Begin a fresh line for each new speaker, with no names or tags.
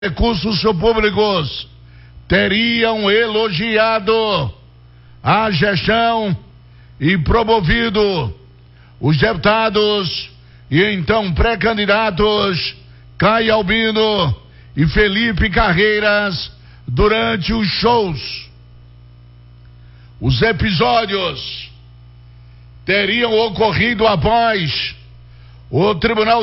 recursos públicos teriam elogiado a gestão e promovido os deputados e então pré-candidatos Caio Albino e Felipe Carreiras durante os shows. Os episódios teriam ocorrido após o Tribunal